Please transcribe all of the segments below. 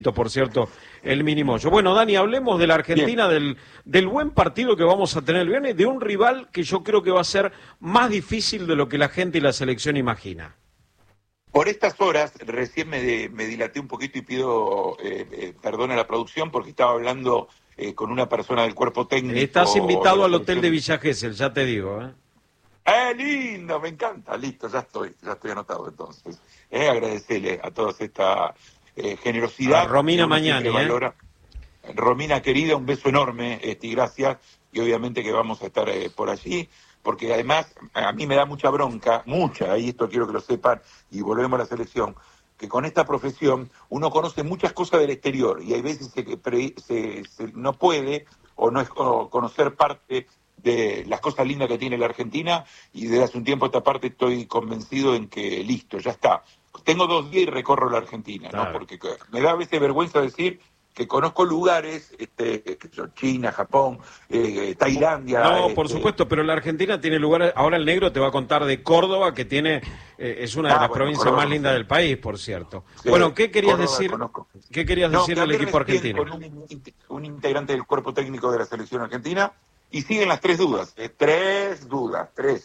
por cierto, el mínimo. Bueno, Dani, hablemos de la Argentina, del buen partido que vamos a tener el viernes, de un rival que yo creo que va a ser más difícil de lo que la gente y la selección imagina. Por estas horas, recién me dilaté un poquito y pido perdón a la producción porque estaba hablando con una persona del cuerpo técnico. Estás invitado al hotel de Villa Gesell, ya te digo. Lindo, me encanta, listo, ya estoy anotado entonces. Agradecerle a todas esta generosidad. A Romina Mañani, Romina querida, un beso enorme, y gracias, y obviamente que vamos a estar por allí, porque además a mí me da mucha bronca, y esto quiero que lo sepan, y volvemos a la selección, que con esta profesión uno conoce muchas cosas del exterior, y hay veces se no puede o no es conocer parte de las cosas lindas que tiene la Argentina, y desde hace un tiempo a esta parte estoy convencido en que listo, ya está. Tengo 2 días y recorro la Argentina, claro, ¿no? Porque me da a veces vergüenza decir que conozco lugares, China, Japón, Tailandia. No, por supuesto, pero la Argentina tiene lugares. Ahora el negro te va a contar de Córdoba, que tiene es una de las provincias Córdoba, más lindas del país, por cierto. Sí, bueno, ¿qué querías Córdoba, decir? Conozco. ¿Qué querías decir del equipo argentino? Con un integrante del cuerpo técnico de la selección argentina, y siguen las 3 dudas. 3 dudas,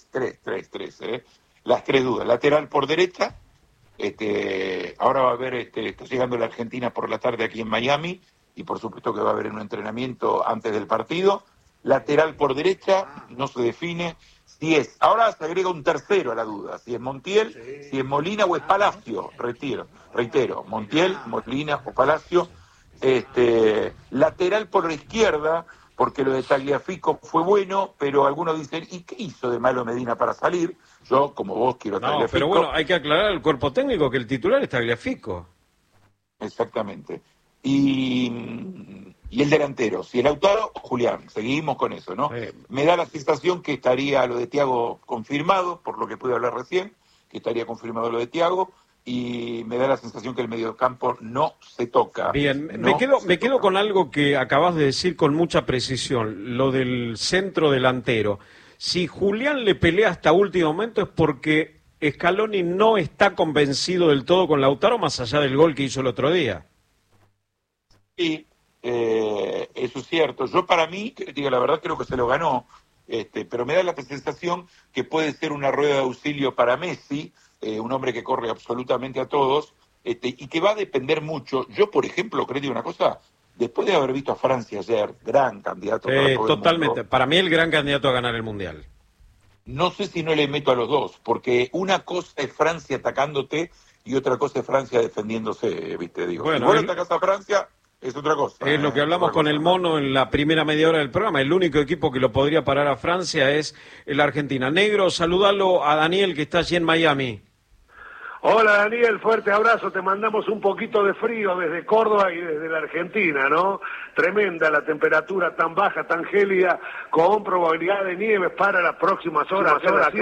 las 3 dudas. Lateral por derecha. Ahora va a haber, está llegando la Argentina por la tarde aquí en Miami, y por supuesto que va a haber un entrenamiento antes del partido. Lateral por derecha, no se define ahora se agrega un tercero a la duda, si es Montiel, si es Molina o es Palacio, reitero, Montiel, Molina o Palacio. Lateral por la izquierda, porque lo de Tagliafico fue bueno, pero algunos dicen, ¿y qué hizo de malo Medina para salir? Yo, como vos, quiero Tagliafico. No, pero bueno, hay que aclarar al cuerpo técnico que el titular es Tagliafico. Exactamente. Y el delantero, si el Lautaro, Julián, seguimos con eso, ¿no? Me da la sensación que estaría lo de Thiago confirmado, por lo que pude hablar recién, que estaría confirmado lo de Thiago, y me da la sensación que el mediocampo no se toca. Bien, no me quedo con algo que acabas de decir con mucha precisión, lo del centro delantero. Si Julián le pelea hasta último momento es porque Scaloni no está convencido del todo con Lautaro, más allá del gol que hizo el otro día. Sí, eso es cierto. Yo, para mí, diga la verdad, creo que se lo ganó, pero me da la sensación que puede ser una rueda de auxilio para Messi, un hombre que corre absolutamente a todos, y que va a depender mucho. Yo, por ejemplo, creo que una cosa, después de haber visto a Francia ayer, gran candidato para todo totalmente. el mundo, Para mí el gran candidato a ganar el Mundial. No sé si no le meto a los dos, porque una cosa es Francia atacándote y otra cosa es Francia defendiéndose, ¿viste? Digo, bueno, si vos atacás a Francia, es otra cosa. Es lo que hablamos con el Mono en la primera media hora del programa. El único equipo que lo podría parar a Francia es la Argentina. Negro, saludalo a Daniel, que está allí en Miami. Hola Daniel, fuerte abrazo, te mandamos un poquito de frío desde Córdoba y desde la Argentina, ¿no? Tremenda la temperatura tan baja, tan gélida, con probabilidad de nieves para las próximas horas.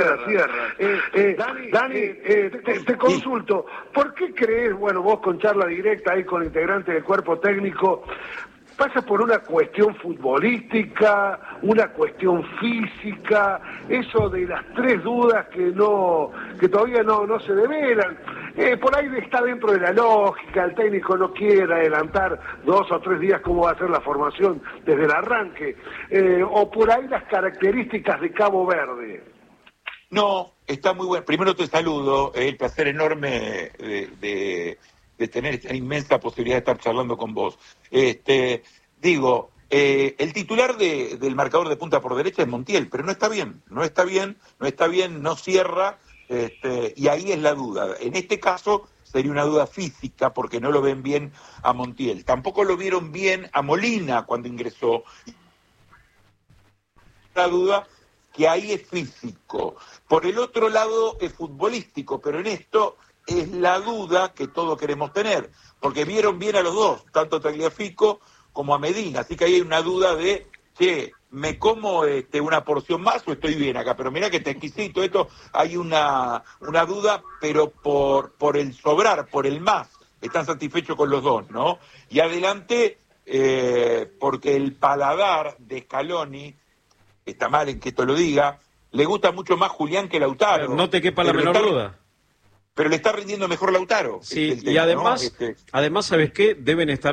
Dani, te consulto, ¿por qué crees, bueno, vos con charla directa ahí con integrantes del cuerpo técnico, pasa por una cuestión futbolística, una cuestión física, eso de las 3 dudas que todavía no se develan? Por ahí está dentro de la lógica, el técnico no quiere adelantar 2 o 3 días cómo va a ser la formación desde el arranque, o por ahí las características de Cabo Verde. No, está muy bueno. Primero te saludo, el placer enorme de tener esta inmensa posibilidad de estar charlando con vos. El titular del marcador de punta por derecha es Montiel, pero no está bien, no cierra, y ahí es la duda. En este caso sería una duda física porque no lo ven bien a Montiel. Tampoco lo vieron bien a Molina cuando ingresó. La duda que ahí es físico. Por el otro lado es futbolístico, pero en esto es la duda que todos queremos tener, porque vieron bien a los dos, tanto a Tagliafico como a Medina, así que ahí hay una duda de, ¿me como una porción más o estoy bien acá? Pero mira que te exquisito esto, hay una duda, pero por el sobrar, por el más, están satisfechos con los dos, ¿no? Y adelante, porque el paladar de Scaloni, está mal en que esto lo diga, le gusta mucho más Julián que Lautaro. No te quepa la menor duda. pero le está rindiendo mejor Lautaro. Sí, el tema, y además, ¿no? además, ¿sabes qué? Deben estar